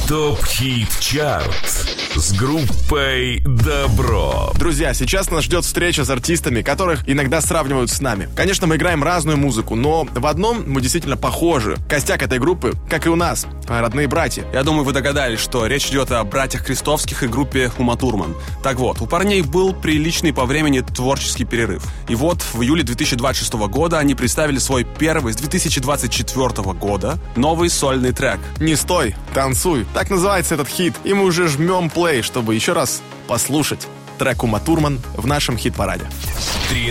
ТОП-хит-чарт с группой «Добро». Друзья, сейчас нас ждет встреча с артистами, которых иногда сравнивают с нами. Конечно, мы играем разную музыку, но в одном мы действительно похожи. Костяк этой группы, как и у нас, родные братья. Я думаю, вы догадались, что речь идет о братьях Крестовских и группе Ума Турман. Так вот, у парней был приличный по времени творческий перерыв. И вот в июле 2026 года они представили свой первый с 2024 года новый сольный трек. «Не стой, танцуй». Так называется этот хит. И мы уже жмем плей, чтобы еще раз послушать трек Ума Турман в нашем хит-параде.